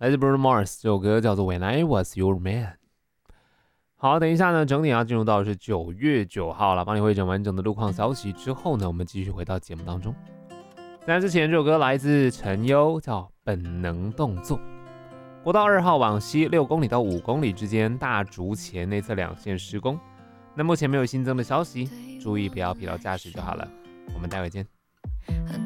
来自 Bruno Mars， 这首歌叫做 When I Was Your Man。好，等一下呢，整点要进入到的是9月9号了，帮你汇整完整的路况消息之后呢，我们继续回到节目当中。在之前，这首歌来自陈优，叫《本能动作》。国道2号往西6公里到5公里之间，大竹前内侧2线施工。那目前没有新增的消息，注意不要疲劳驾驶就好了。我们待会见。